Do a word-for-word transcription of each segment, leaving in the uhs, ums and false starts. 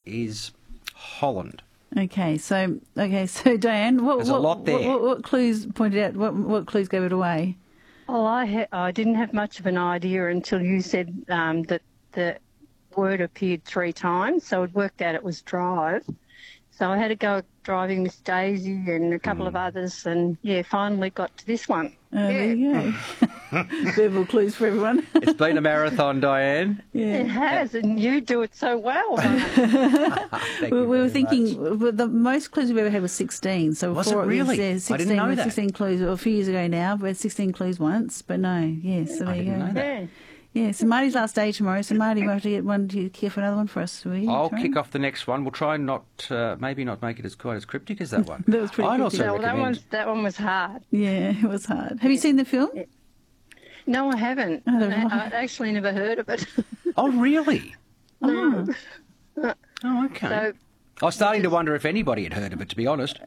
is Holland. Okay, so okay, so Diane, what There's what, a lot there. what, what clues pointed out? What, what clues gave it away? Well, I ha- I didn't have much of an idea until you said um, that the word appeared three times, so it worked out it was drive. So I had to go driving Miss Daisy and a couple Mm. of others, and yeah, finally got to this one. Oh, yeah. there you go. Verbal clues for everyone. It's been a marathon, Diane. Yeah. It has, and you do it so well. Thank We, you we were very thinking much. well, the most clues we've ever had was sixteen. So Was it before really? yeah, I sixteen, didn't know we had that. sixteen clues. Well, a few years ago now, we had sixteen clues once, but no, yes. So there I you didn't go. know that. yeah. Yeah. So Marty's last day tomorrow. So Marty, we'll have to get one to kick for another one for us. Will you, I'll Tyrone? kick off the next one. We'll try and not, uh, maybe not make it as quite as cryptic as that one. That was pretty I'd cryptic. also No, well, that recommend. one that one was hard. Yeah, it was hard. Have you seen the film? No, I haven't. Oh, I, they're right. I'd actually never heard of it. Oh, really? Oh. Oh, okay. So, I was starting to wonder if anybody had heard of it, to be honest.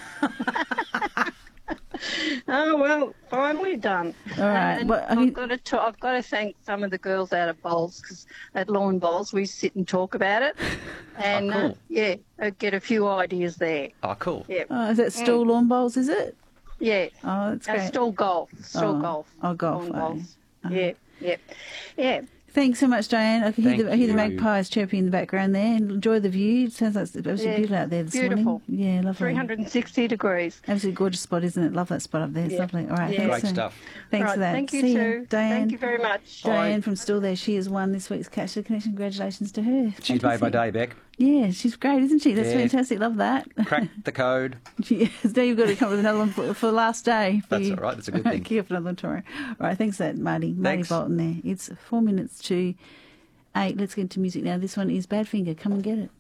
oh well, finally done. All right. And Well, have I've you- got to ta- I've got to thank some of the girls out of Bowls, because at Lawn Bowls we sit and talk about it, and Oh, cool. uh, yeah, I get a few ideas there. Oh, cool. Yeah, Oh, is that still lawn bowls? Is it? yeah. Oh, that's Uh, great. still golf, still Oh. golf. Oh, golf, Lawn oh, Bowls. Yeah, yeah, yeah. Thanks so much, Diane. I can hear Thank the, I hear the you. magpies chirping in the background there. And enjoy the view. It sounds like it's absolutely Yeah, beautiful out there this beautiful. morning. Yeah, lovely. three hundred sixty degrees. Absolutely gorgeous spot, isn't it? Love that spot up there. It's Yeah. lovely. All right, Yeah. thanks. Great uh, stuff. Thanks Right, for that. thank you See too. ya, Diane. Thank you very much. Diane from Still There. She has won this week's Catch the Connection. Congratulations to her. She's made my Fantastic. day, Beck. Yeah, she's great, isn't she? That's Yeah. fantastic. Love that. Cracked the code. Yes, now you've got to come up with another one for, for the last day. For That's you. all right, that's a good All thing. right, kick off another one tomorrow. All right, thanks for that, Marty. Marty Thanks. Bolton there. It's four minutes to eight. Let's get into music now. This one is Badfinger. Come and get it.